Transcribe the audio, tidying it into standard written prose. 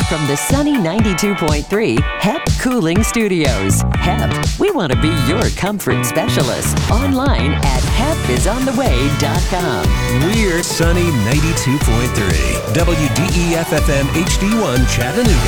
from the sunny 92.3 HEP Cooling Studios. HEP, we want to be your comfort specialist. Online at hepisontheway.com. We're sunny 92.3 WDEF FM HD1 Chattanooga.